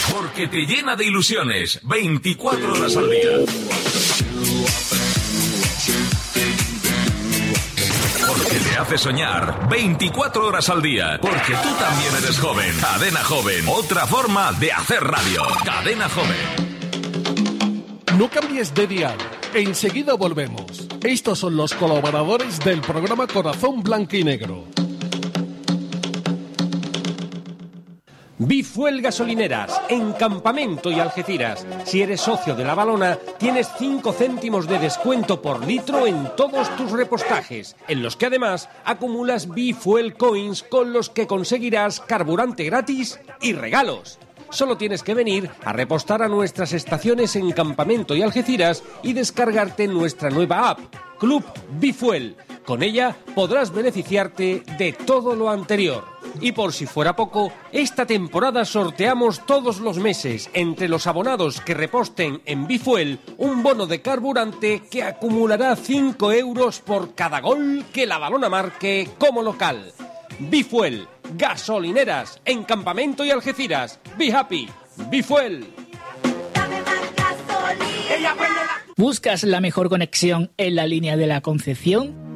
Porque te llena de ilusiones 24 horas al día. Porque te hace soñar 24 horas al día. Porque tú también eres joven. Cadena Joven. Otra forma de hacer radio. Cadena Joven. No cambies de dial. Enseguida volvemos. Estos son los colaboradores del programa Corazón Blanco y Negro. Bifuel Gasolineras, en Campamento y Algeciras. Si eres socio de La Valona, tienes 5 céntimos de descuento por litro en todos tus repostajes, en los que además acumulas Bifuel Coins con los que conseguirás carburante gratis y regalos. Solo tienes que venir a repostar a nuestras estaciones en Campamento y Algeciras y descargarte nuestra nueva app, Club Bifuel. Con ella podrás beneficiarte de todo lo anterior. Y por si fuera poco, esta temporada sorteamos todos los meses entre los abonados que reposten en Bifuel un bono de carburante que acumulará 5 euros por cada gol que La Valona marque como local. Bifuel, gasolineras en Campamento y Algeciras. Be happy, Bifuel. ¿Buscas la mejor conexión en la línea de la Concepción?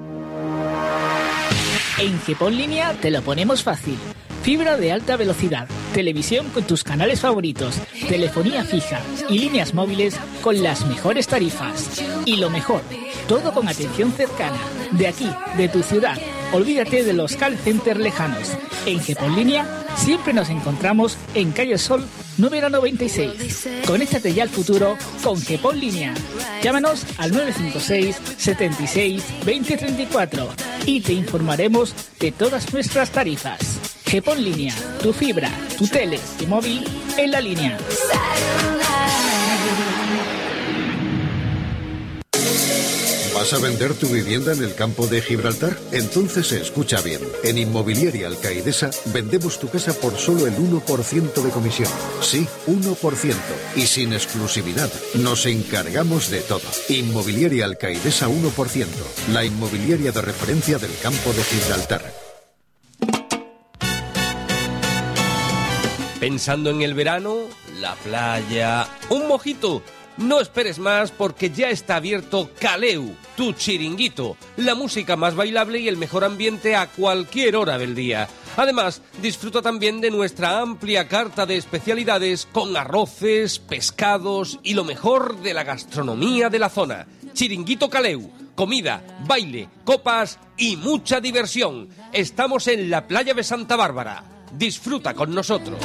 En GEPON Línea te lo ponemos fácil. Fibra de alta velocidad, televisión con tus canales favoritos, telefonía fija y líneas móviles con las mejores tarifas. Y lo mejor, todo con atención cercana, de aquí, de tu ciudad. Olvídate de los call centers lejanos. En GEPON Línea siempre nos encontramos en Calle Sol número 96. Conéctate ya al futuro con GEPON Línea. Llámanos al 956 76 20 34 y te informaremos de todas nuestras tarifas. GEPON Línea, tu fibra, tu tele, tu móvil en la línea. ¿Vas a vender tu vivienda en el campo de Gibraltar? Entonces se escucha bien. En Inmobiliaria Alcaidesa vendemos tu casa por solo el 1% de comisión. Sí, 1%. Y sin exclusividad. Nos encargamos de todo. Inmobiliaria Alcaidesa 1%. La inmobiliaria de referencia del campo de Gibraltar. Pensando en el verano, la playa, un mojito. No esperes más porque ya está abierto Caleu, tu chiringuito, la música más bailable y el mejor ambiente a cualquier hora del día. Además, disfruta también de nuestra amplia carta de especialidades con arroces, pescados y lo mejor de la gastronomía de la zona. Chiringuito Caleu, comida, baile, copas y mucha diversión. Estamos en la playa de Santa Bárbara. Disfruta con nosotros.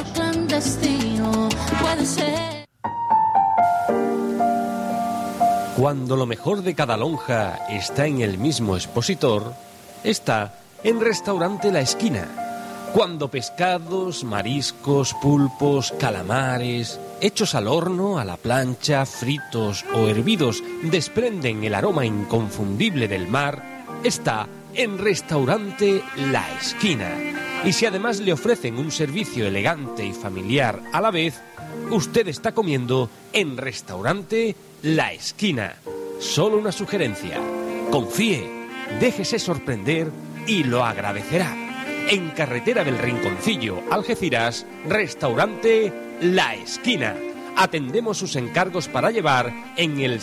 Cuando lo mejor de cada lonja está en el mismo expositor, está en Restaurante La Esquina. Cuando pescados, mariscos, pulpos, calamares, hechos al horno, a la plancha, fritos o hervidos, desprenden el aroma inconfundible del mar, está en Restaurante La Esquina. Y si además le ofrecen un servicio elegante y familiar a la vez, usted está comiendo en Restaurante La Esquina. Solo una sugerencia. Confíe, déjese sorprender y lo agradecerá. En Carretera del Rinconcillo, Algeciras, Restaurante La Esquina. Atendemos sus encargos para llevar en el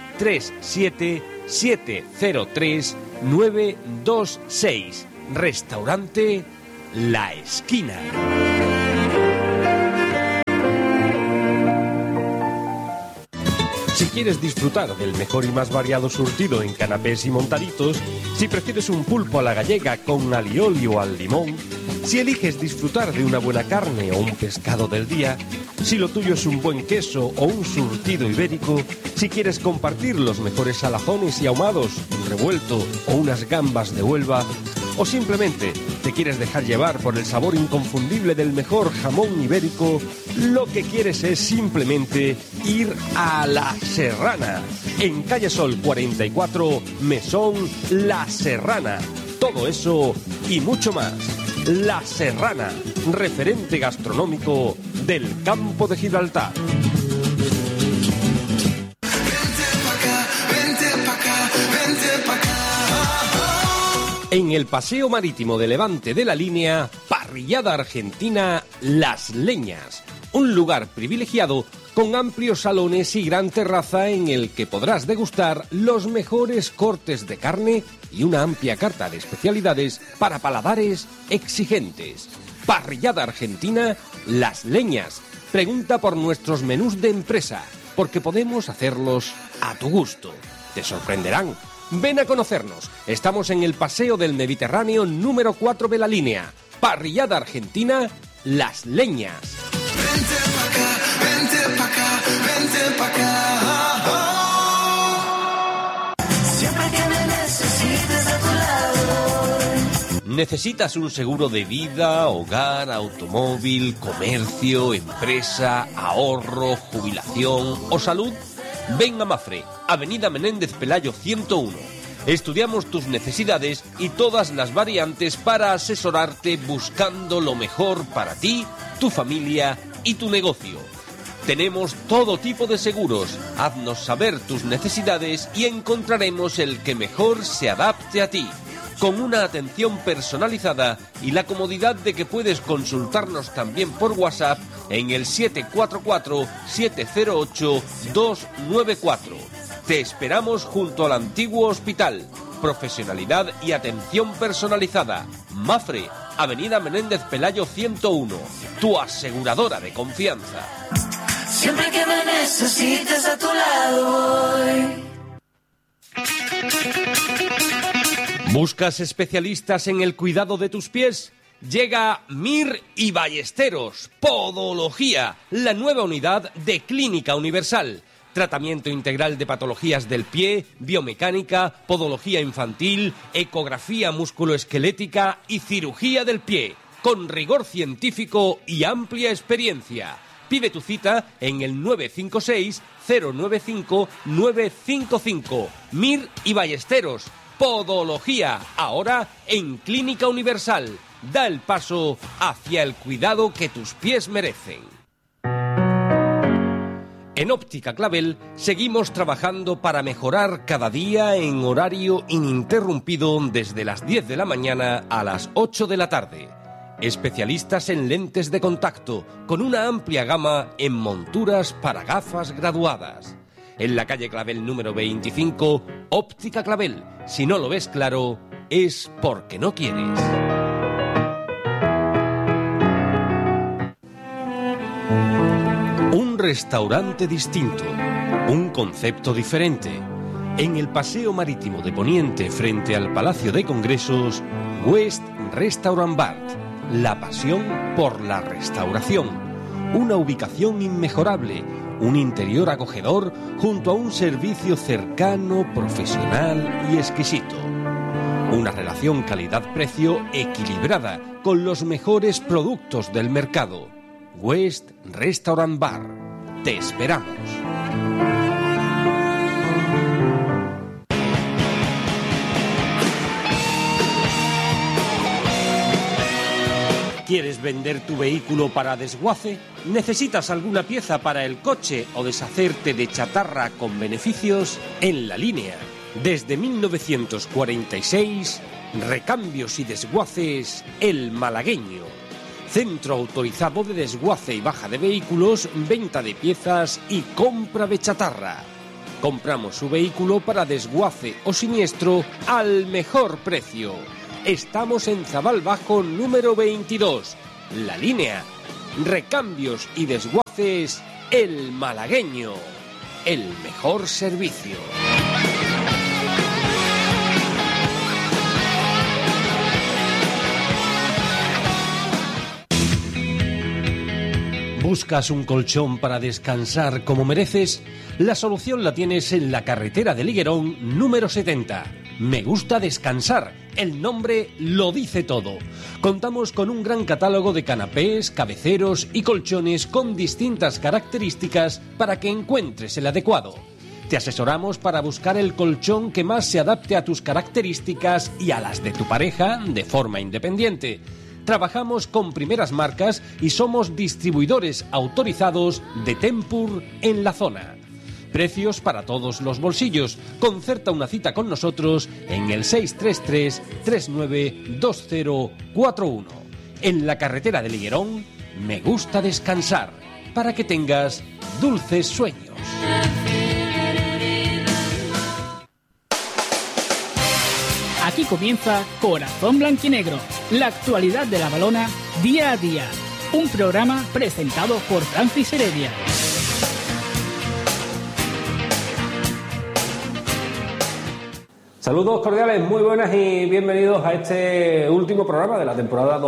637-703-926. Restaurante La Esquina. Si quieres disfrutar del mejor y más variado surtido en canapés y montaditos, si prefieres un pulpo a la gallega con alioli o al limón, si eliges disfrutar de una buena carne o un pescado del día, si lo tuyo es un buen queso o un surtido ibérico, si quieres compartir los mejores salazones y ahumados, un revuelto o unas gambas de Huelva, o simplemente te quieres dejar llevar por el sabor inconfundible del mejor jamón ibérico, lo que quieres es simplemente ir a La Serrana, en Calle Sol 44, Mesón La Serrana. Todo eso y mucho más. La Serrana, referente gastronómico del campo de Gibraltar. En el Paseo Marítimo de Levante de la Línea, parrillada argentina Las Leñas. un lugar privilegiado con amplios salones y gran terraza en el que podrás degustar los mejores cortes de carne y una amplia carta de especialidades para paladares exigentes. Parrillada argentina Las Leñas. Pregunta por nuestros menús de empresa, porque podemos hacerlos a tu gusto. Te sorprenderán. Ven a conocernos. Estamos en el Paseo del Mediterráneo número 4 de la línea. Parrillada argentina Las Leñas. Vente pa' acá, vente pa' acá, vente pa' acá. Siempre que me necesites a tu lado. ¿Necesitas un seguro de vida, hogar, automóvil, comercio, empresa, ahorro, jubilación o salud? Ven a Mafre, Avenida Menéndez Pelayo 101. Estudiamos tus necesidades y todas las variantes para asesorarte buscando lo mejor para ti, tu familia y tu negocio. Tenemos todo tipo de seguros. Haznos saber tus necesidades y encontraremos el que mejor se adapte a ti. Con una atención personalizada y la comodidad de que puedes consultarnos también por WhatsApp en el 744-708-294. Te esperamos junto al antiguo hospital. Profesionalidad y atención personalizada. Mafre, Avenida Menéndez Pelayo 101. Tu aseguradora de confianza. Siempre que me necesites a tu lado voy. ¿Buscas especialistas en el cuidado de tus pies? Llega Mir y Ballesteros, Podología, la nueva unidad de Clínica Universal. Tratamiento integral de patologías del pie, biomecánica, podología infantil, ecografía musculoesquelética y cirugía del pie, con rigor científico y amplia experiencia. Pide tu cita en el 956-095-955. Mir y Ballesteros, Podología, ahora en Clínica Universal. Da el paso hacia el cuidado que tus pies merecen. En Óptica Clavel seguimos trabajando para mejorar cada día en horario ininterrumpido desde las 10 de la mañana a las 8 de la tarde. Especialistas en lentes de contacto, con una amplia gama en monturas para gafas graduadas. En la calle Clavel número 25, Óptica Clavel. Si no lo ves claro, es porque no quieres. Un restaurante distinto, un concepto diferente. En el Paseo Marítimo de Poniente, frente al Palacio de Congresos, West Restaurant Bar. La pasión por la restauración. Una ubicación inmejorable, un interior acogedor junto a un servicio cercano, profesional y exquisito. Una relación calidad-precio equilibrada con los mejores productos del mercado. West Restaurant Bar. Te esperamos. ¿Quieres vender tu vehículo para desguace? ¿Necesitas alguna pieza para el coche o deshacerte de chatarra con beneficios? En La Línea, desde 1946, recambios y desguaces El Malagueño. Centro autorizado de desguace y baja de vehículos, venta de piezas y compra de chatarra. Compramos su vehículo para desguace o siniestro al mejor precio. Estamos en Zabal Bajo número 22. La Línea. Recambios y desguaces El Malagueño. El mejor servicio. ¿Buscas un colchón para descansar como mereces? La solución la tienes en la carretera de Liguerón número 70. Me gusta descansar. El nombre lo dice todo. Contamos con un gran catálogo de canapés, cabeceros y colchones con distintas características para que encuentres el adecuado. Te asesoramos para buscar el colchón que más se adapte a tus características y a las de tu pareja de forma independiente. Trabajamos con primeras marcas y somos distribuidores autorizados de Tempur en la zona. Precios para todos los bolsillos. Concerta una cita con nosotros en el 633-392041. En la carretera de Liguerón, me gusta descansar. para que tengas dulces sueños. Aquí comienza Corazón Blanquinegro, la actualidad de la Valona día a día. Un programa presentado por Francis Heredia. Saludos cordiales, muy buenas y bienvenidos a este último programa de la temporada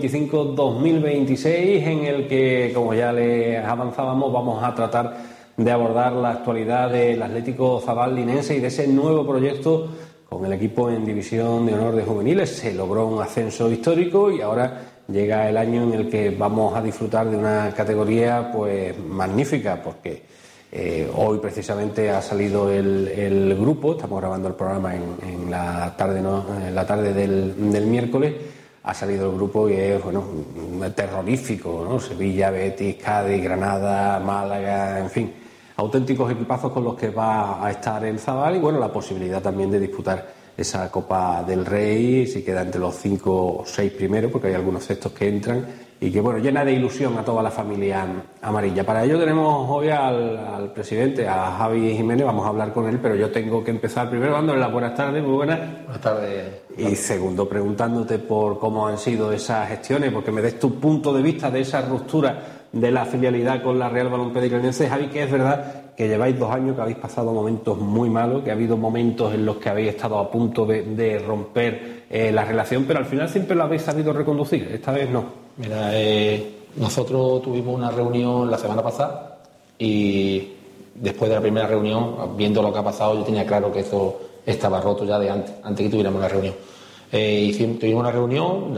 2025-2026, en el que, como ya les avanzábamos, vamos a tratar de abordar la actualidad del Atlético Zabal linense y de ese nuevo proyecto con el equipo en División de Honor de Juveniles. Se logró un ascenso histórico y ahora llega el año en el que vamos a disfrutar de una categoría pues magnífica, porque hoy precisamente ha salido el grupo. Estamos grabando el programa en la tarde, en la tarde del miércoles. Ha salido el grupo y es terrorífico, ¿no? Sevilla, Betis, Cádiz, Granada, Málaga, en fin, auténticos equipazos con los que va a estar el Zabal, y la posibilidad también de disputar esa Copa del Rey, si queda entre los 5 o 6 primeros, porque hay algunos sextos que entran, y que llena de ilusión a toda la familia amarilla. Para ello tenemos hoy al presidente, a Javi Jiménez. Vamos a hablar con él, pero yo tengo que empezar primero dándole las buenas tardes. Muy buenas. Buenas tardes. Y segundo, preguntándote por cómo han sido esas gestiones, porque me des tu punto de vista de esa ruptura de la filialidad con la Real Balompédica Linense. Javi, que es verdad que lleváis 2 años, que habéis pasado momentos muy malos, que ha habido momentos en los que habéis estado a punto de romper la relación, pero al final siempre lo habéis sabido reconducir. Esta vez no. Mira, nosotros tuvimos una reunión la semana pasada y después de la primera reunión, viendo lo que ha pasado, yo tenía claro que eso estaba roto ya de antes que tuviéramos la reunión. Tuvimos una reunión,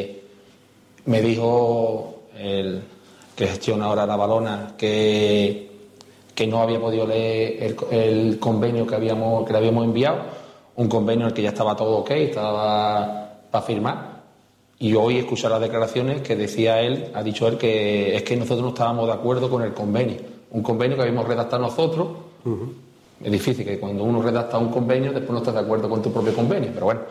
me dijo el que gestiona ahora la Valona que no había podido leer el convenio que le habíamos enviado, un convenio en el que ya estaba todo ok, estaba para firmar. Y hoy escuchar las declaraciones que ha dicho él que es que nosotros no estábamos de acuerdo con el convenio. Un convenio que habíamos redactado nosotros. Uh-huh. Es difícil que cuando uno redacta un convenio después no estás de acuerdo con tu propio convenio, pero bueno.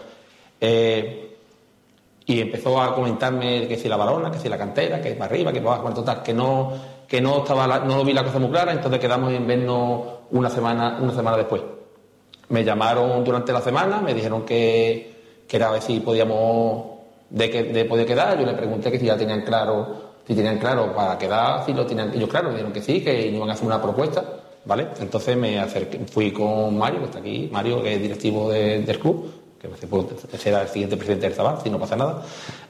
Y empezó a comentarme que si la Valona, que si la cantera, que para arriba, que para abajo, total, que no vi la cosa muy clara. Entonces quedamos en vernos una semana después. Me llamaron durante la semana, me dijeron que era a ver si podíamos de poder quedar. Yo le pregunté que si ya tenían claro para quedar, si lo tenían ellos claro. Me dijeron que sí, que iban a hacer una propuesta, ¿vale? Entonces fui con Mario, que está aquí, Mario, que es directivo del club, que será el siguiente presidente del Zabal, si no pasa nada.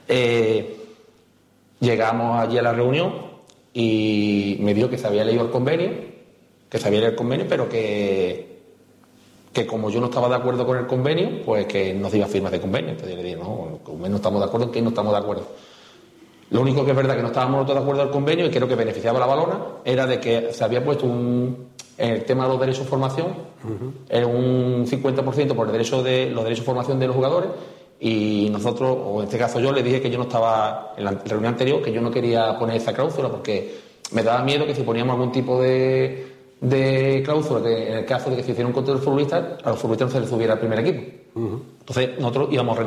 Llegamos allí a la reunión y me dijo que se había leído el convenio, pero que como yo no estaba de acuerdo con el convenio, pues que no se iba a firmar de convenio. Entonces yo le dije, no estamos de acuerdo, ¿en qué no estamos de acuerdo? Lo único que es verdad que no estábamos nosotros de acuerdo al convenio, y creo que beneficiaba a la Valona, era de que se había puesto en el tema de los derechos de formación, era un 50% por los derechos de formación de los jugadores, y nosotros, o en este caso yo, le dije que yo no estaba, en la reunión anterior, que yo no quería poner esa cláusula, porque me daba miedo que si poníamos algún tipo de cláusula, que en el caso de que se hiciera un contrato de futbolistas, a los futbolistas no se les subiera al primer equipo. Uh-huh. Entonces nosotros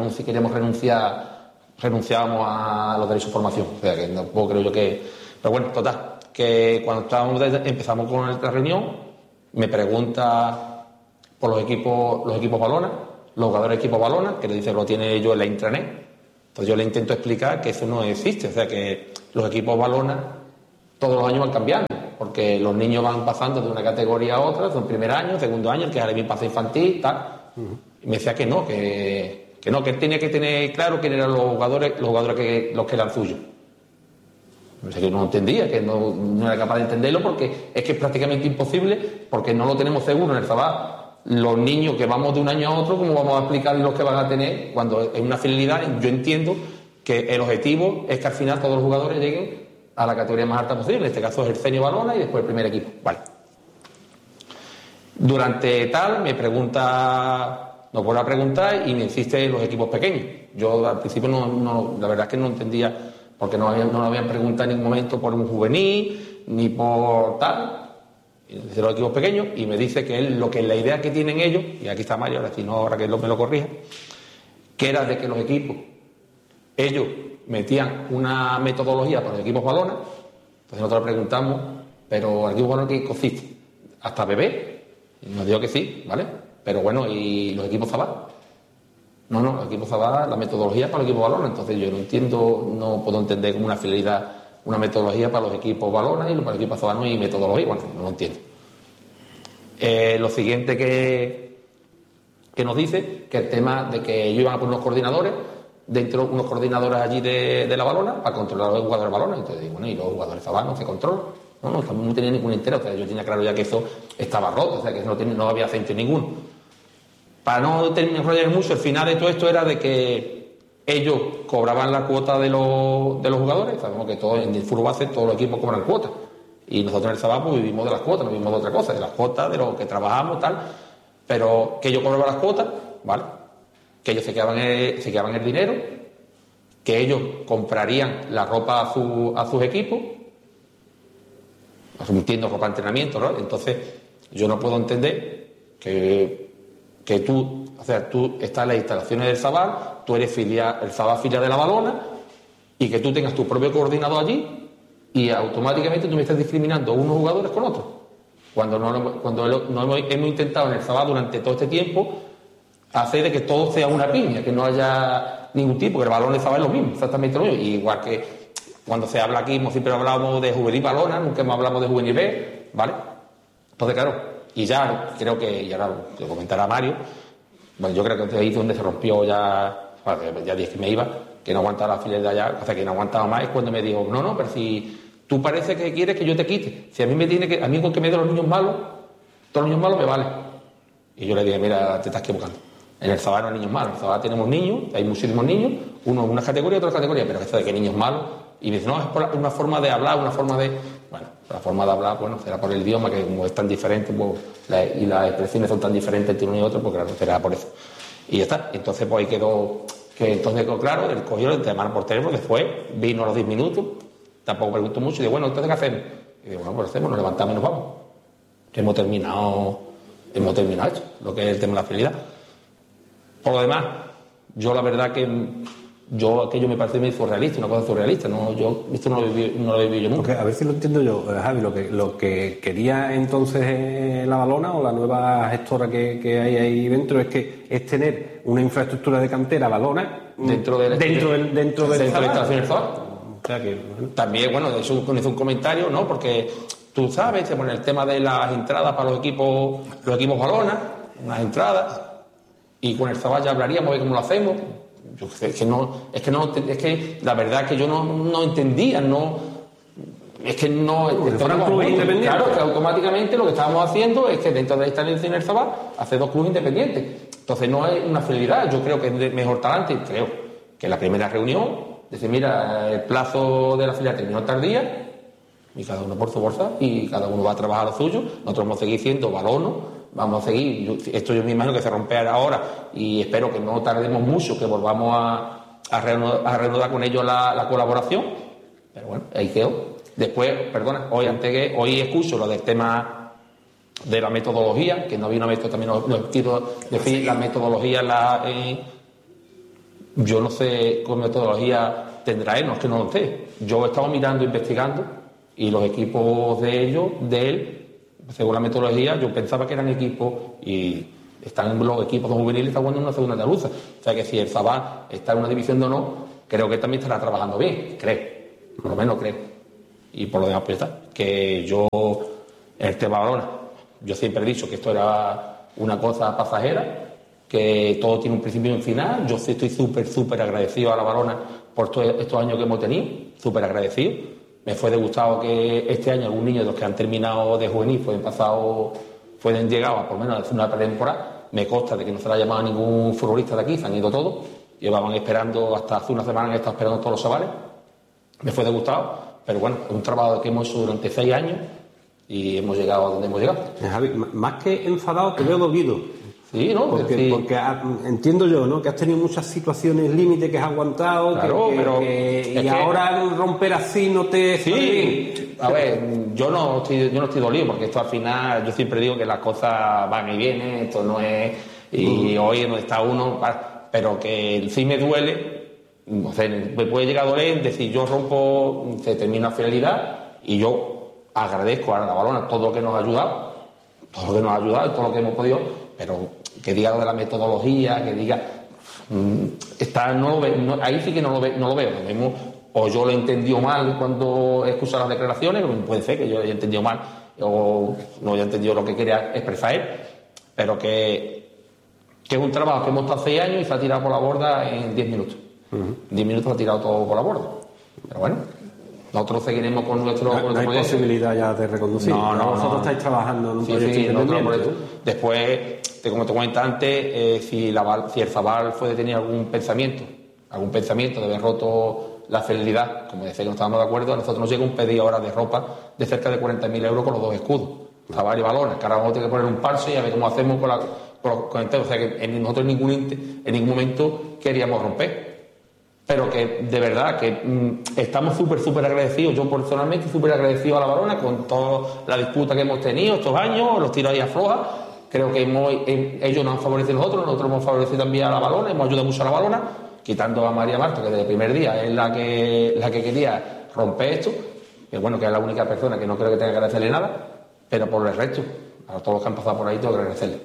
renunciábamos a los derechos de formación. O sea que tampoco creo yo que. Pero bueno, total, que cuando empezamos con la reunión, me pregunta por los equipos Valona, los jugadores de equipos Valona, que le dice que lo tiene yo en la intranet. Entonces yo le intento explicar que eso no existe, o sea que los equipos Valona todos los años van cambiando, porque los niños van pasando de una categoría a otra, son primer año, segundo año, el que ahora bien pasa infantil, tal. Uh-huh. Y me decía que él tenía que tener claro quién eran los jugadores que eran suyos. O sea, que no entendía, que no era capaz de entenderlo, porque es que es prácticamente imposible, porque no lo tenemos seguro en el Zabal. Los niños que vamos de un año a otro, ¿cómo vamos a explicar los que van a tener cuando es una finalidad? Yo entiendo que el objetivo es que al final todos los jugadores lleguen a la categoría más alta posible. En este caso es el senior Valona y después el primer equipo. Vale. Durante tal me vuelve a preguntar y me insiste en los equipos pequeños. Yo al principio la verdad es que no entendía, porque no lo habían preguntado en ningún momento por un juvenil ni por tal. De los equipos pequeños, y me dice que la idea que tienen ellos, y aquí está Mario, ahora que me lo corrija, que era de que los equipos, ellos metían una metodología para los equipos Valona. Entonces nosotros le preguntamos, pero el equipo balona ¿qué consiste? ¿Hasta bebé? Y nos dijo que sí, ¿vale? Pero bueno, ¿y los equipos Zabal? No, los equipos Zabal, la metodología para los equipos balona. Entonces yo no entiendo, no puedo entender como una finalidad, una metodología para los equipos balona y para los equipos Zabal no hay metodología. Bueno, no lo entiendo. Lo siguiente que nos dice, que el tema de que ellos iban a poner unos coordinadores, unos coordinadores allí de la balona, para controlar a los jugadores de balona. Entonces digo, bueno, ¿y los jugadores Zabal no se controlan? No tenía ningún interés. O sea, yo tenía claro ya que eso estaba roto, o sea, que no había sentido ninguno. Para no enrollar mucho, el final de todo esto era de que ellos cobraban la cuota de los jugadores. Sabemos que en el fútbol base todos los equipos cobran cuotas. Y nosotros en el Zabal pues, vivimos de las cuotas, no vivimos de otra cosa, de las cuotas, de lo que trabajamos, tal. Pero que ellos cobraban las cuotas, ¿vale? Que ellos se quedaban el dinero, que ellos comprarían la ropa a sus equipos, entiendo ropa de entrenamiento, ¿no? Entonces, yo no puedo entender que tú estás en las instalaciones del Zabal, tú eres el Zabal filial de la balona, y que tú tengas tu propio coordinador allí, y automáticamente tú me estás discriminando a unos jugadores con otros. Cuando hemos intentado en el Zabal durante todo este tiempo hacer de que todo sea una piña, que no haya ningún tipo, que el balón de Zabal es lo mismo, exactamente lo mismo. Y igual que cuando se habla aquí, siempre hablamos de juvenil balona, nunca hablamos de juvenil B, ¿vale? Entonces, claro, y ya creo que, y ahora lo comentará Mario, bueno, yo creo que ahí es donde se rompió ya dije que me iba, que no aguantaba la fila de allá, o sea, que no aguantaba más, es cuando me dijo, no, pero si tú parece que quieres que yo te quite, si a mí con que me den los niños malos, todos los niños malos me valen. Y yo le dije, mira, te estás equivocando. En el Zabal no hay niños malos, en el Zabal tenemos niños, hay muchísimos niños, uno en una categoría y otro en otra categoría, pero esto de que niños malos, y me dice, no, es por una forma de hablar, una forma de... Bueno, la forma de hablar, bueno, será por el idioma, que como es tan diferente, pues, y las expresiones son tan diferentes entre uno y otro, pues claro, será por eso. Y ya está. Entonces, pues ahí quedó claro, él cogió el tema por teléfono, después vino a los 10 minutos, tampoco preguntó mucho, y digo, bueno, ¿entonces qué hacemos? Y digo, bueno, pues hacemos, nos levantamos y nos vamos. Hemos terminado esto, lo que es el tema de la fidelidad. Por lo demás, yo la verdad que aquello me parece muy surrealista, una cosa surrealista, esto no lo he vivido yo nunca. Porque, a ver si lo entiendo yo, Javi, lo que quería entonces la balona o la nueva gestora que hay ahí dentro es tener una infraestructura de cantera balona dentro de la instalación del Zabal. O sea que, bueno. También, bueno, de eso hizo un comentario, ¿no? Porque tú sabes, se pone el tema de las entradas para los equipos balona, unas entradas, y con el Zabal ya hablaríamos de cómo lo hacemos. Es que la verdad es que yo no entendía, fueran clubes independientes. Claro, que automáticamente lo que estábamos haciendo es que dentro de la instalación del Zabal hacer 2 clubes independientes. Entonces no es una fidelidad, yo creo que es de mejor talante, creo que en la primera reunión, decir, mira, el plazo de la fidelidad terminó tal día, y cada uno por su bolsa, y cada uno va a trabajar lo suyo, nosotros vamos a seguir siendo balonos. Vamos a seguir, esto yo me imagino que se romperá ahora y espero que no tardemos mucho, que volvamos a reanudar con ellos la colaboración, pero bueno, ahí quedó. Después, hoy escucho lo del tema de la metodología, que no había una metodología, también no quiero decir la metodología, yo no sé qué metodología tendrá él, no es que no lo sé. Yo he estado mirando, investigando, y los equipos de él, según la metodología, yo pensaba que eran equipos y están los equipos juveniles, están jugando en una segunda andaluza. O sea que si el Zabal está en una división de honor, creo que también estará trabajando bien, por lo menos creo. Y por lo demás, pues está. Que yo, en el tema balona, yo siempre he dicho que esto era una cosa pasajera, que todo tiene un principio y un final. Yo estoy súper agradecido a la balona por todos estos años que hemos tenido, súper agradecido. Me fue disgustado que este año algún niño de los que han terminado de juvenil pueden llegado a por lo menos a hacer una pretemporada. Me consta de que no se le ha llamado a ningún futbolista de aquí, se han ido todos. Llevaban esperando hasta hace una semana, han estado esperando todos los chavales. Me fue disgustado, pero bueno, es un trabajo que hemos hecho durante 6 años y hemos llegado a donde hemos llegado. Javi, más que enfadado, te veo dolido. Sí, ¿no? Porque entiendo yo, ¿no? Que has tenido muchas situaciones límite que has aguantado, claro, y ahora romper así no te... Sí, a ver, yo no estoy dolido, porque esto al final, yo siempre digo que las cosas van y vienen, esto no es... Y hoy es donde está uno, pero que sí me duele, o sea, me puede llegar a doler, decir, yo rompo, se termina la fidelidad, Y yo agradezco a la Balona todo lo que nos ha ayudado, todo lo que hemos podido, pero que diga lo de la metodología, que diga... ahí sí que no lo veo. Lo mismo, o yo lo he entendido mal cuando he escuchado las declaraciones, puede ser que yo lo haya entendido mal o no haya entendido lo que quería expresar él, pero que es un trabajo que hemos estado 6 años y se ha tirado por la borda en 10 minutos. 10 minutos se ha tirado todo por la borda. Pero bueno, nosotros seguiremos con nuestro... No hay posibilidad ya de reconducir. Vosotros estáis trabajando en un proyecto independiente. Después, como te comentaba antes, si el Zabal fue de tener algún pensamiento de haber roto la fidelidad, como decía que no estábamos de acuerdo, a nosotros nos llega un pedido ahora de ropa de cerca de 40.000 euros con los 2 escudos, Zabal y Balones, que ahora vamos a tener que poner un parche y a ver cómo hacemos con el tema. O sea que nosotros en ningún momento queríamos romper. Pero que de verdad que estamos súper agradecidos, yo personalmente súper agradecido a la Balona con toda la disputa que hemos tenido estos años, los tiros ahí afloja. Creo que ellos nos han favorecido a nosotros hemos favorecido también a la Balona, hemos ayudado mucho a la Balona, quitando a María Marta, que desde el primer día es la que quería romper esto, que bueno, que es la única persona que no creo que tenga que agradecerle nada, pero por el resto, a todos los que han pasado por ahí, tengo que agradecerle.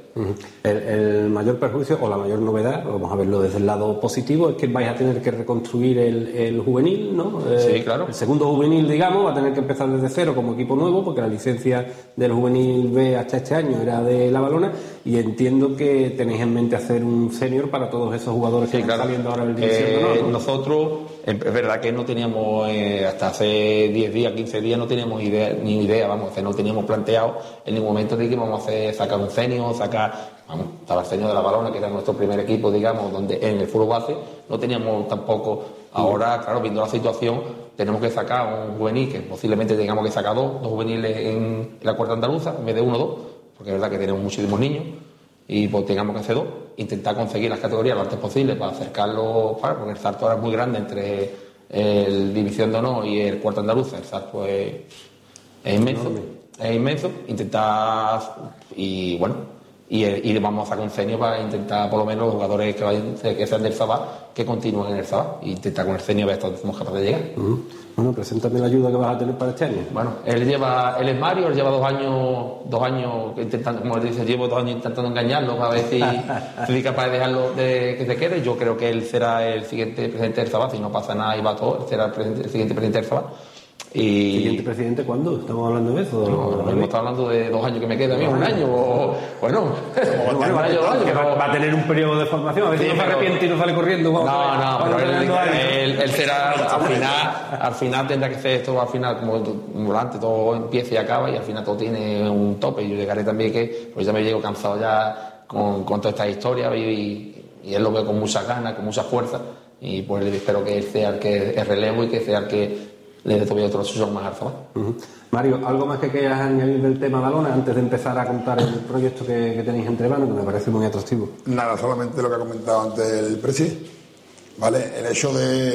El mayor perjuicio o la mayor novedad, vamos a verlo desde el lado positivo, es que vais a tener que reconstruir el juvenil, ¿no? Sí, claro. El segundo juvenil, digamos, va a tener que empezar desde cero como equipo nuevo, porque la licencia del juvenil B hasta este año era de la Balona, y entiendo que tenéis en mente hacer un senior para todos esos jugadores que están saliendo ahora del División de Honor, ¿no? Nosotros, es verdad que no teníamos, hasta hace 10 días, 15 días, no teníamos idea, no teníamos planteado en ningún momento de que íbamos a sacar un senior, estaba el senior de la Balona, que era nuestro primer equipo, digamos, donde en el fútbol base no teníamos tampoco. Ahora, claro, viendo la situación, tenemos que sacar un juvenil, que posiblemente tengamos que sacar dos juveniles en la cuarta andaluza, en vez de 1 o 2, porque es verdad que tenemos muchísimos niños, y pues tengamos que hacer 2, intentar conseguir las categorías lo antes posible para acercarlo, porque el salto ahora es muy grande entre el División de Honor y el cuarta andaluza, el salto es inmenso, intentar, y bueno, y vamos a sacar un senior para intentar, por lo menos, los jugadores que sean del Zabal, que continúen en el Zabal, e intentar con el senior ver hasta dónde somos capaces de llegar. Bueno, preséntame la ayuda que vas a tener para este año. Bueno, él es Mario, él lleva 2 años intentando, como él dice, llevo 2 años intentando engañarlo para ver si soy capaz de dejarlo que se quede. Yo creo que él será el siguiente presidente del Zabal, si no pasa nada y va todo, él será el siguiente presidente del Zabal. Y... ¿Siguiente presidente cuándo? ¿Estamos hablando de eso? No, estamos hablando de 2 años que me queda a mí, 1 año, o bueno, va a tener un periodo de formación, a ver si no se arrepiente y no sale corriendo. Pero él será, al final tendrá que ser esto, al final, como volante, todo empieza y acaba, y al final todo tiene un tope. Yo llegaré también pues ya me llego cansado ya con toda esta historia, y él lo veo con muchas ganas, con mucha fuerza, y pues espero que él sea el que es relevo y que sea el que le dé todavía otro suyo más alto. Mario, ¿algo más que quieras añadir del tema Balona antes de empezar a contar el proyecto que tenéis entre manos, que me parece muy atractivo? Nada, solamente lo que ha comentado antes el Presi, ¿vale? El hecho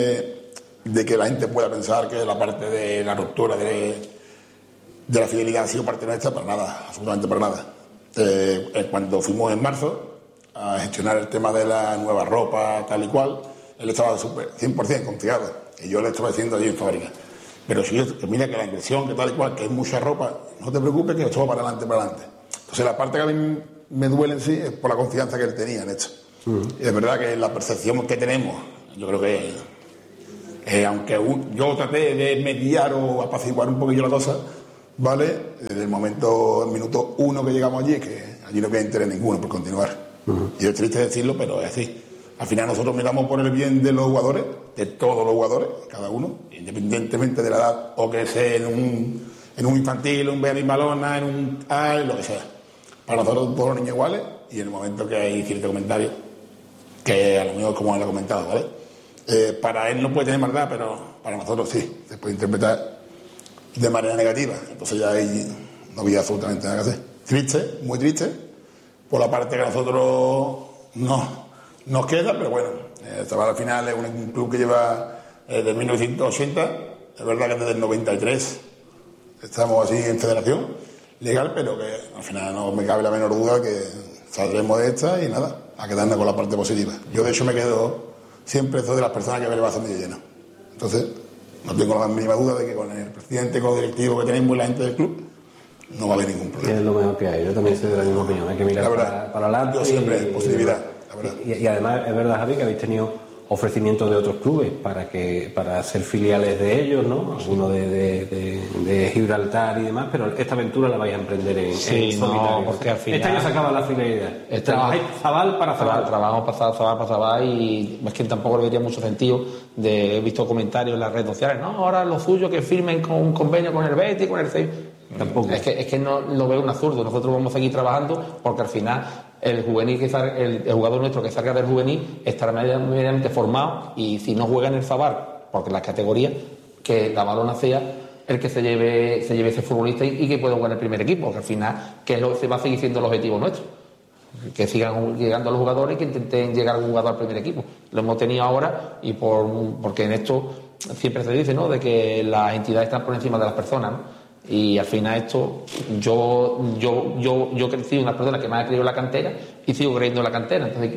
de que la gente pueda pensar que la parte de la ruptura de la fidelidad ha sido parte nuestra, para nada, absolutamente para nada. Cuando fuimos en marzo a gestionar el tema de la nueva ropa, tal y cual, él estaba 100% confiado, y yo le estaba diciendo allí en fábrica. Pero si yo, mira que la inversión, que tal y cual, que es mucha ropa, no te preocupes, que esto va para adelante. Entonces la parte que a mí me duele en sí es por la confianza que él tenía en esto. Y es verdad que la percepción que tenemos, yo creo que aunque yo traté de mediar o apaciguar un poquillo la cosa, ¿vale? Desde el minuto 1 que llegamos allí, que allí no había interés ninguno por continuar. Y es triste decirlo, pero es así. Al final nosotros miramos por el bien de los jugadores, de todos los jugadores, cada uno, independientemente de la edad, o que sea en un infantil, un Beatriz Balona, en un AL, lo que sea. Para nosotros todos los niños iguales, y en el momento que hay cierto comentario, que a lo mejor como él ha comentado, ¿vale? Para él no puede tener maldad, pero para nosotros sí, se puede interpretar de manera negativa. Entonces ya ahí no había absolutamente nada que hacer. Triste, muy triste, por la parte que a nosotros nos queda, pero bueno, el Zabal al final es un club que lleva desde 1980, es verdad que desde el 93 estamos así en federación legal, pero que al final no me cabe la menor duda que saldremos de esta y nada, a quedarnos con la parte positiva. Yo de hecho me quedo siempre, soy de las personas que ve el vaso medio lleno. Entonces, no tengo la más mínima duda de que con el presidente, con los directivos que tenemos y la gente del club, no va a haber ningún problema. Es lo mejor que hay. Yo también soy de la misma opinión. Hay que mirar para adelante. Yo siempre, positividad. Y además es verdad, Javi, que habéis tenido ofrecimientos de otros clubes para ser filiales de ellos, ¿no? Algunos de Gibraltar y demás, pero esta aventura la vais a emprender en solitario. No, porque al final... Este año se acaba la finalidad. Trabajáis Zabal para Zabal. Trabajamos Zabal para Zabal y es que tampoco le vería mucho sentido. He visto comentarios en las redes sociales, no, ahora lo suyo que firmen con un convenio con el Betis, con el CEI. Tampoco. Es que no lo veo un absurdo. Nosotros vamos a seguir trabajando porque al final el juvenil el jugador nuestro que salga del juvenil estará medianamente formado, y si no juega en el Zabal, porque las categorías, que la Balona sea el que se lleve ese futbolista y que pueda jugar en el primer equipo, porque al final se va a seguir siendo el objetivo nuestro, que sigan llegando los jugadores y que intenten llegar al jugador al primer equipo. Lo hemos tenido ahora porque en esto siempre se dice, ¿no?, de que las entidades están por encima de las personas, ¿no? Y al final esto, yo he crecido en una persona que más ha creído en la cantera y sigo creyendo en la cantera. Entonces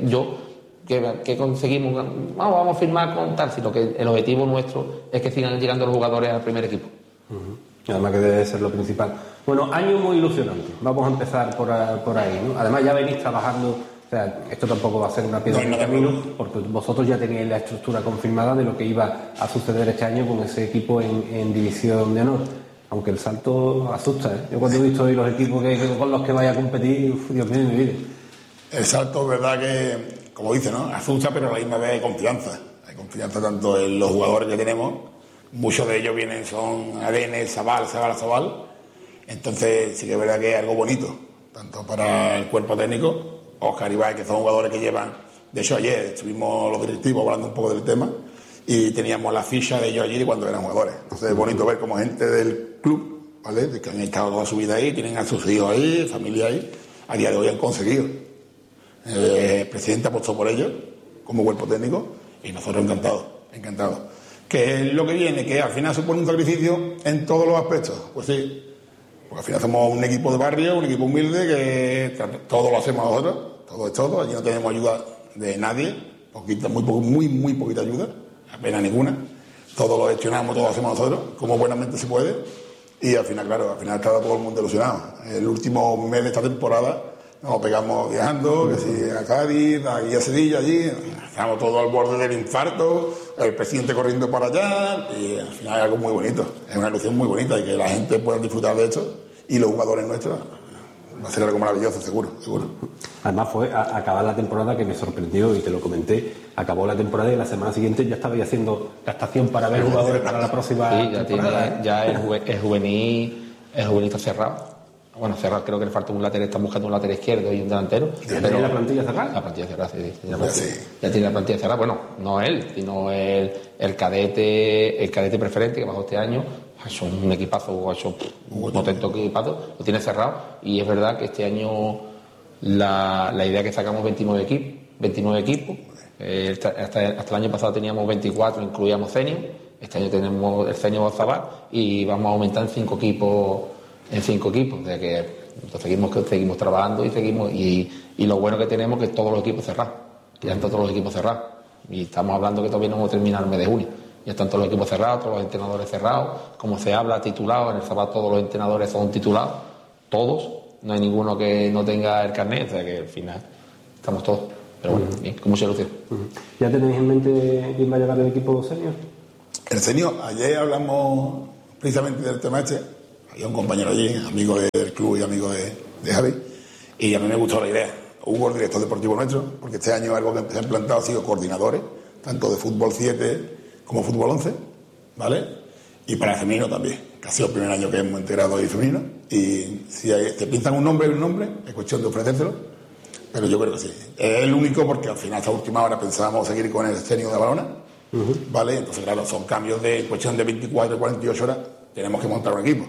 que conseguimos, vamos a firmar con tal, sino que el objetivo nuestro es que sigan llegando los jugadores al primer equipo. Además que debe ser lo principal. Bueno, año muy ilusionante. Vamos a empezar por ahí, ¿no? Además ya venís trabajando, o sea, esto tampoco va a ser una piedra en el camino, porque vosotros ya teníais la estructura confirmada de lo que iba a suceder este año con ese equipo en División de Honor. Aunque el salto asusta, ¿eh? Yo cuando he visto hoy los equipos con los que vaya a competir, Dios mío, mi vida. El salto es verdad que, como dice, ¿no?, asusta, pero a la misma vez hay confianza. Hay confianza tanto en los jugadores que tenemos, muchos de ellos son ADN, Zabal. Entonces sí que es verdad que es algo bonito, tanto para el cuerpo técnico, Óscar y Ibai, que son jugadores que llevan. De hecho, ayer estuvimos los directivos hablando un poco del tema y teníamos la ficha de ellos allí de cuando eran jugadores. Entonces es bonito ver como gente del club, ¿vale?, que han estado toda su vida ahí, tienen a sus hijos ahí, familia ahí, a día de hoy han conseguido. El presidente apostó por ellos como cuerpo técnico y nosotros encantados. ¿Qué es lo que viene? Que al final supone un sacrificio en todos los aspectos. Pues sí, porque al final somos un equipo de barrio, un equipo humilde, que todo lo hacemos nosotros, todo es todo, allí no tenemos ayuda de nadie, muy poquita ayuda, apenas ninguna, todo lo gestionamos, todo lo hacemos nosotros, como buenamente se puede, y al final está todo el mundo ilusionado. El último mes de esta temporada nos pegamos viajando, que si a Cádiz, aquí a Sevilla, allí, estamos todos al borde del infarto, el presidente corriendo para allá, y al final es algo muy bonito, es una ilusión muy bonita, y que la gente pueda disfrutar de esto, y los jugadores nuestros, va a ser algo maravilloso, seguro. Además fue acabar la temporada que me sorprendió, y te lo comenté, acabó la temporada y la semana siguiente ya estabais haciendo la estación para ver jugadores para la próxima temporada. Ya el juvenil está cerrado. Bueno, cerrado, creo que le falta un lateral, están buscando un lateral izquierdo y un delantero. ¿Ya tiene la plantilla cerrada? La plantilla cerrada, sí. Ya tiene la plantilla cerrada. Bueno, no él, sino el cadete preferente que bajó este año. Ha hecho un equipazo, un potente equipazo, lo tiene cerrado. Y es verdad que este año la idea es que sacamos 29 equipos. Hasta el año pasado teníamos 24, incluíamos senior. Este año tenemos el senior Zabal y vamos a aumentar en 5 equipos. De que seguimos trabajando y lo bueno que tenemos es que todos los equipos cerrados, ya están todos los equipos cerrados, y estamos hablando que todavía no hemos terminado el mes de junio, ya están todos los equipos cerrados, todos los entrenadores cerrados, como se habla, titulados. En el Zabal todos los entrenadores son titulados, todos, no hay ninguno que no tenga el carnet, o sea que al final estamos todos, pero bueno, bien, con mucha ilusión. ¿Ya tenéis en mente quién va a llegar el equipo senior? El senior, ayer hablamos precisamente del tema este. Había un compañero allí, amigo del club y amigo de Javi, y a mí me gustó la idea. Hugo, el director deportivo nuestro, porque este año algo que se ha implantado ha sido coordinadores, tanto de fútbol 7 como fútbol 11, ¿vale? Y para el femenino también, que ha sido el primer año que hemos integrado ahí femenino, y si te pintan un nombre, es cuestión de ofrecérselo, pero yo creo que sí. Es el único porque al final, esta última hora, pensábamos seguir con el senior de Balona, ¿vale? Entonces, claro, son cambios de cuestión de 24 y 48 horas, tenemos que montar un equipo.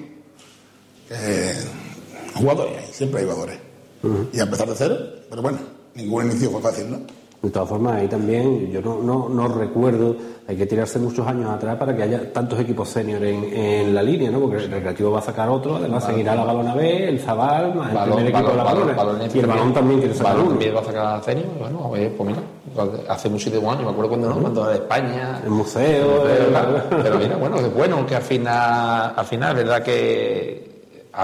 Jugadores, siempre hay jugadores. Y a empezar de cero, pero bueno, ningún inicio fue fácil, ¿no? De todas formas, ahí también, yo no recuerdo, hay que tirarse muchos años atrás para que haya tantos equipos senior en la línea, ¿no? Porque el Recreativo va a sacar otro, además seguirá la Balona B, el Zabal, más el primer equipo de la Balona. Y el Balón también quiere sacar uno. También va a sacar senior, bueno, pues mira, hace muchísimos años, me acuerdo cuando era de España. El museo. Pero mira, bueno, es bueno que al final es verdad que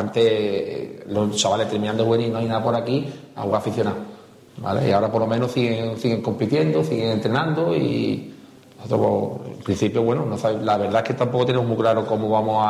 antes los chavales terminando juvenil no hay nada por aquí, algo aficionado, ¿vale? Y ahora por lo menos siguen compitiendo, siguen entrenando y nosotros, en principio, bueno, la verdad es que tampoco tenemos muy claro cómo vamos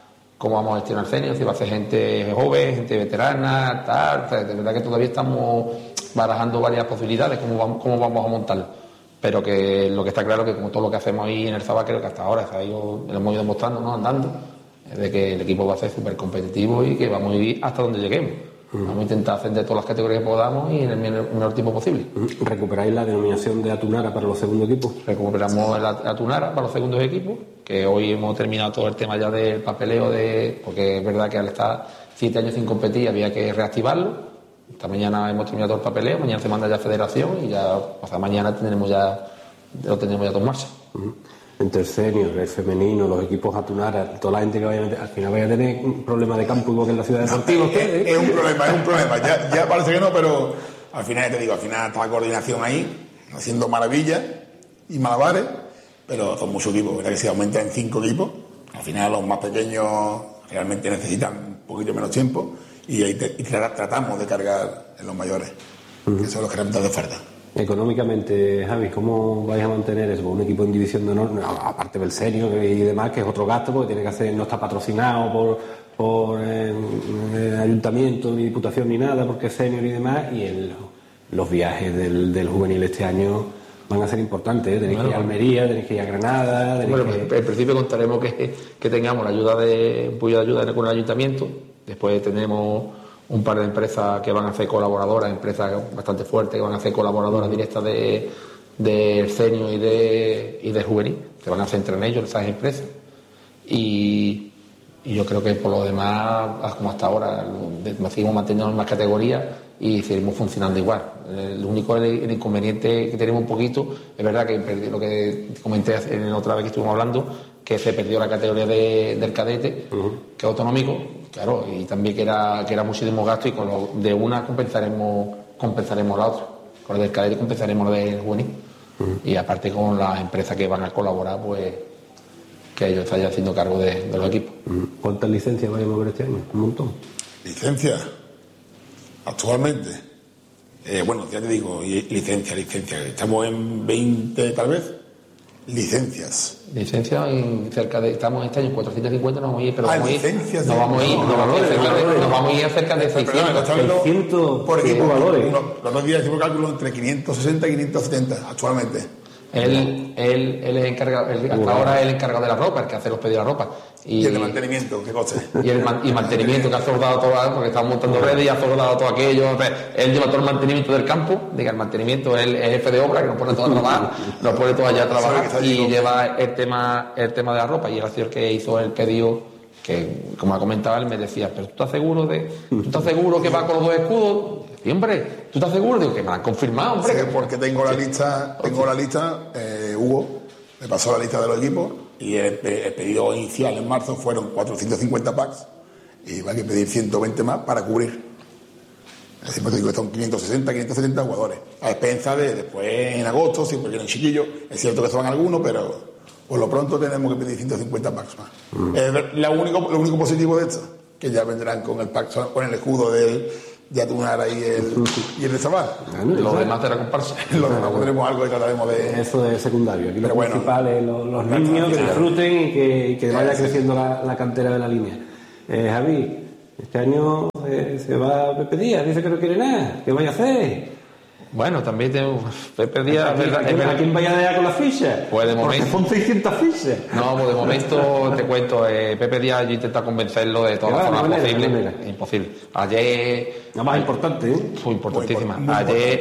a gestionar el senior, si va a ser gente joven, gente veterana, tal. De verdad que todavía estamos barajando varias posibilidades, cómo vamos a montarlo. Pero que lo que está claro es que como todo lo que hacemos ahí en el Zabal, creo que hasta ahora lo hemos ido demostrando, ¿no? Andando, de que el equipo va a ser súper competitivo y que vamos a ir hasta donde lleguemos. Vamos a intentar ascender todas las categorías que podamos y en el menor tiempo posible. ¿Recuperáis la denominación de Atunara para los segundos equipos? Recuperamos la Atunara para los segundos equipos, que hoy hemos terminado todo el tema ya del papeleo, porque es verdad que al estar 7 años sin competir había que reactivarlo. Esta mañana hemos terminado todo el papeleo, mañana se manda ya a Federación y ya, mañana lo tendremos ya todo en marcha. Entre el senior, el femenino, los equipos Atunara, toda la gente que vaya a meter, al final vaya a tener un problema de campo igual que en la ciudad deportiva. Es un problema. Ya parece que no, pero al final te digo, está la coordinación ahí, haciendo maravillas y malabares, pero son muchos equipos, ¿verdad? Que si aumentan en 5 equipos, al final los más pequeños realmente necesitan un poquito menos tiempo y tratamos de cargar en los mayores, que son los que realmente hacen falta. Económicamente, Javi, ¿cómo vais a mantener eso? Un equipo en división de honor, aparte del senior y demás, que es otro gasto, porque tiene que hacer, no está patrocinado por el ayuntamiento, ni diputación, ni nada, porque es senior y demás, y los viajes del juvenil este año van a ser importantes, ¿eh? Tenéis que ir a Almería, tenéis que ir a Granada. En principio contaremos que tengamos la ayuda un poquito de ayuda con el ayuntamiento, después tenemos un par de empresas que van a hacer colaboradoras, empresas bastante fuertes que van a hacer colaboradoras directas del senior y de juvenil, que van a hacer entre ellos esas empresas. Y yo creo que por lo demás, como hasta ahora, seguimos manteniendo las mismas categorías y seguimos funcionando igual. El único el inconveniente que tenemos un poquito, es verdad que lo que comenté en otra vez que estuvimos hablando, que se perdió la categoría del cadete, que es autonómico, claro, y también que era muchísimo gasto, y con lo de una compensaremos la otra. Con lo del cadete compensaremos lo del juvenil. Y aparte con las empresas que van a colaborar, pues que ellos vayan haciendo cargo de los equipos. ¿Cuántas licencias vais a mover este año? Un montón. ¿Licencias? Actualmente, ya te digo, licencia. Estamos en 20 tal vez. Licencias estamos este año en 450, nos vamos a ir, pero vamos a ir a cerca de 600 por equipo, valores. Los 2 días hicimos cálculo entre 560 y 570 actualmente. Él es encargado, hasta ahora es el encargado de la ropa, el que hace los pedidos de la ropa. Y el de mantenimiento, ¿qué coste? Y mantenimiento, que ha soldado todo, porque estamos montando redes y ha soldado todo aquello. Él lleva todo el mantenimiento del campo, diga, el mantenimiento, él es jefe de obra, que nos pone todo a trabajar, nos pone todo allá a trabajar y lleva el tema de la ropa. Y el señor que hizo el pedido, que como ha comentado él, me decía, pero ¿tú estás seguro que va con los 2 escudos? Sí, hombre, ¿tú estás seguro? Digo, que me lo han confirmado, hombre. Sí, porque tengo la lista, Hugo me pasó la lista de los equipos y el pedido inicial en marzo fueron 450 packs y va a pedir 120 más para cubrir. Es decir, pues digo que son 560, 570 jugadores. A expensas de después en agosto, sí, porque eran chiquillos, es cierto que estaban algunos, pero por lo pronto tenemos que pedir 150 packs más. Lo único positivo de esto, que ya vendrán con el pack, con el escudo de Atunara y el de Zabal. Lo demás de la comparsa. Lo demás tendremos algo que trataremos de... Eso de secundario. Aquí lo principal es los niños que disfruten y que vaya creciendo la cantera de la línea. Javi, este año se va Pepe Díaz, dice que no quiere nada. ¿Qué vaya a hacer? Bueno, también tenemos Pepe Díaz. ¿A quién vaya a dar con las fichas? Pues de momento. Son 600 fichas. No, pues de momento te cuento, Pepe Díaz, yo intento convencerlo de todas las formas posibles. Imposible. Ayer. La más importante, ¿eh? Fue importantísima. Muy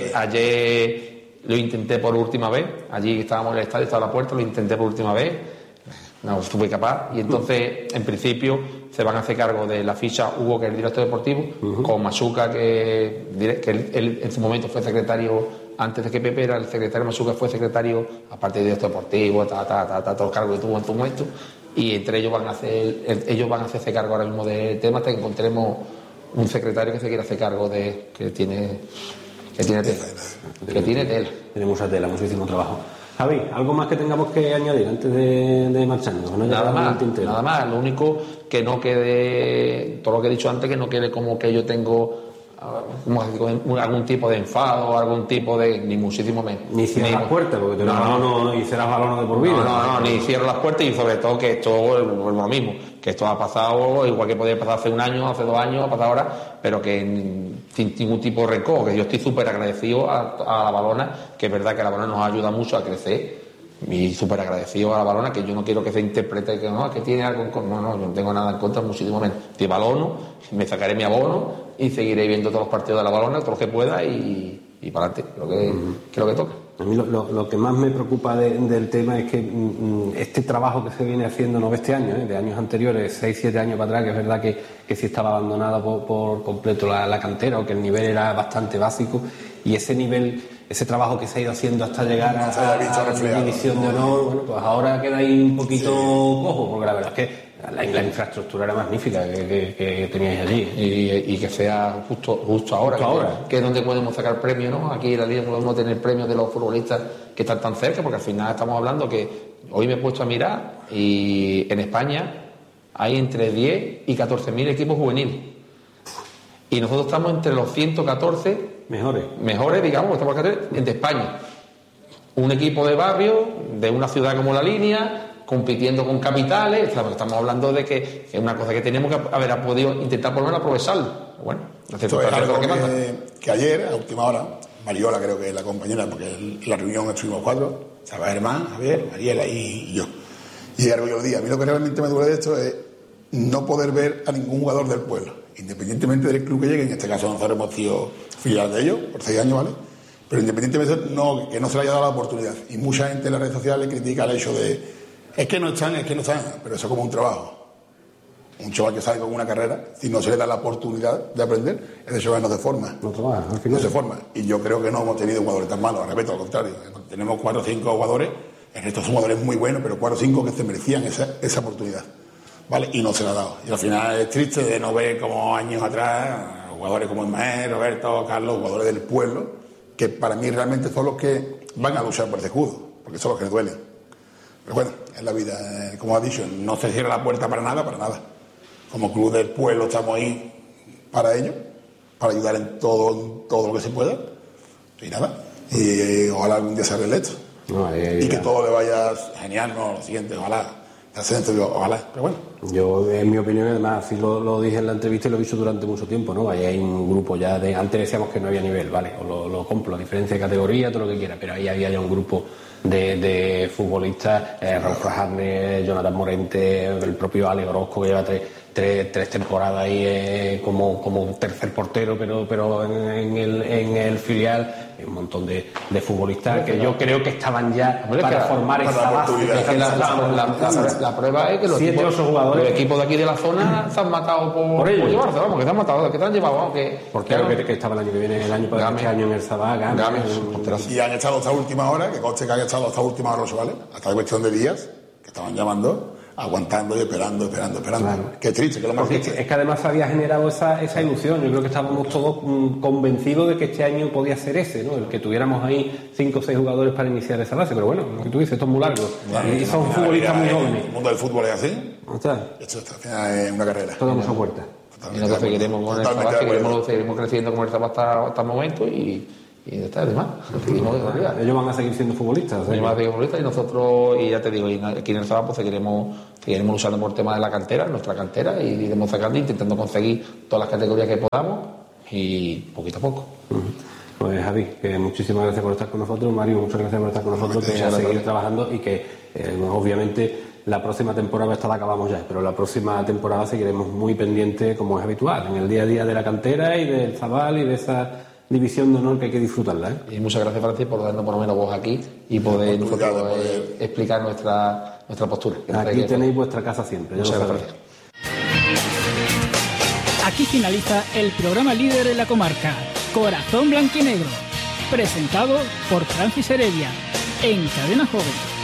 Ayer lo intenté por última vez. Allí estábamos en el estadio, estaba a la puerta, lo intenté por última vez. No estuve capaz. Y entonces, en principio, se van a hacer cargo de la ficha Hugo, que es el director deportivo, con Masuca, que él en su momento fue secretario, antes de que Pepe era el secretario, Masuca fue secretario, aparte de director deportivo, todos los cargos que tuvo en su momento, y entre ellos van a hacerse cargo ahora mismo del tema hasta que encontremos un secretario que se quiera hacer cargo que Que tiene tela. Tiene mucha tela, muchísimo trabajo. Javi, ¿algo más que tengamos que añadir antes de marcharnos? ¿No? Nada más, lo único que no quede, todo lo que he dicho antes, que no quede como que yo tengo algún tipo de enfado o algún tipo de, ni muchísimo menos. Ni cierras las puertas, porque no y serás balón de por vida. No, ni cierro las puertas, y sobre todo que esto es lo mismo, que esto ha pasado igual que podía pasar hace un año, hace 2 años, ha pasado ahora, pero que sin ningún tipo de rencor, que yo estoy súper agradecido a la Balona, que es verdad que la Balona nos ayuda mucho a crecer, y súper agradecido a la Balona, que yo no quiero que se interprete que no, que tiene algo en contra. No, yo no tengo nada en contra, muchísimo menos. Te balono, me sacaré mi abono y seguiré viendo todos los partidos de la Balona, todos los que pueda, y para adelante, que es lo que toca. A mí lo que más me preocupa del tema es que este trabajo que se viene haciendo, no de este año, de años anteriores, 6-7 años para atrás, que es verdad que sí estaba abandonada por completo la cantera, o que el nivel era bastante básico, y ese nivel, ese trabajo que se ha ido haciendo hasta llegar a la división de honor, bueno, pues ahora queda ahí un poquito cojo, porque la verdad es que la infraestructura era magnífica que teníais allí, y que sea justo ahora, que es donde podemos sacar premios, ¿no? Aquí en la liga podemos tener premios de los futbolistas que están tan cerca, porque al final estamos hablando que hoy me he puesto a mirar y en España hay entre 10 y 14.000 equipos juveniles, y nosotros estamos entre los 114 mejores, digamos, estamos de España. Un equipo de barrio, de una ciudad como La Línea, compitiendo con capitales. Estamos hablando de que es una cosa que teníamos que haber podido intentar por lo menos aprovecharlo. Bueno, esto es algo que ayer, a última hora, Mariola creo que es la compañera, porque en la reunión estuvimos 4, Saba Germán, Javier, Mariela y yo. Y algo yo día. A mí lo que realmente me duele de esto es no poder ver a ningún jugador del pueblo, independientemente del club que llegue. En este caso nosotros hemos sido filial de ellos por 6 años, ¿vale? Pero independientemente de eso, que no se le haya dado la oportunidad. Y mucha gente en las redes sociales critica el hecho de es que no están, pero eso es como un trabajo. Un chaval que sale con una carrera, si no se le da la oportunidad de aprender, ese chaval no se forma. No se forma. Y yo creo que no hemos tenido jugadores tan malos, al revés, al contrario. Tenemos 4 o 5 jugadores, el resto son jugadores muy buenos, pero 4 o 5 que se merecían esa oportunidad, ¿vale? Y no se la ha dado. Y al final es triste de no ver como años atrás jugadores como Ismael, Roberto, Carlos, jugadores del pueblo, que para mí realmente son los que van a luchar por ese escudo, porque son los que les duelen. Pero bueno, es la vida, como has dicho, no se cierra la puerta para nada. Como club del pueblo estamos ahí para ello, para ayudar en todo lo que se pueda. Y nada, y ojalá algún día se arregle esto. Y que todo le vaya genial, lo siguiente, ojalá. Ojalá, pero bueno. Yo, en mi opinión, además, así lo dije en la entrevista y lo he visto durante mucho tiempo, ¿no? Ahí hay un grupo ya de... Antes decíamos que no había nivel, ¿vale? O lo compro, la diferencia de categoría, todo lo que quiera, pero ahí había ya un grupo de futbolistas, Raúl Frajarne, Jonathan Morente, el propio Ale Orozco, que lleva tres temporadas ahí como tercer portero, pero en el filial, un montón de futbolistas que yo creo que estaban ya para formar esa base. La prueba es que los equipos de aquí de la zona se han matado por llevarse, vamos, que se han matado, que te han llevado, vamos, que estaba el año que viene, este año en el Sabá, y han estado hasta última hora, que conste que han estado hasta última hora los chavales, hasta cuestión de días, que estaban llamando, aguantando y esperando. Claro. Qué triste, que lo más triste. Es que además se había generado esa ilusión. Yo creo que estábamos todos convencidos de que este año podía ser ese, ¿no? El que tuviéramos ahí 5 o 6 jugadores para iniciar esa base. Pero bueno, lo que tú dices, esto es muy largo. Y son futbolistas muy jóvenes. El mundo del fútbol es así. Esto es una carrera. Toda nuestra puerta. Y nosotros seguiremos con el Sabá, seguiremos creciendo como el Sabá hasta el momento y ya está, además. Ellos van a seguir siendo futbolistas. Ellos van a seguir futbolistas y nosotros, y ya te digo, aquí en el Sabá pues seguiremos luchando por el tema de la cantera, nuestra cantera, y iremos sacando, intentando conseguir todas las categorías que podamos y poquito a poco. Pues Javi, que muchísimas gracias por estar con nosotros. Mario, muchas gracias por estar con nosotros, que a seguir trabajando y que obviamente la próxima temporada, esta la acabamos ya, pero la próxima temporada seguiremos muy pendientes, como es habitual, en el día a día de la cantera y del Zabal y de esa división de honor que hay que disfrutarla, ¿eh? Y muchas gracias, Francis, por darnos por lo menos voz aquí y poder explicar nuestra postura. Aquí tenéis vuestra casa siempre. Muchas gracias. Aquí finaliza el programa líder en la comarca, Corazón Blanquinegro, presentado por Francis Heredia, en Cadena Joven.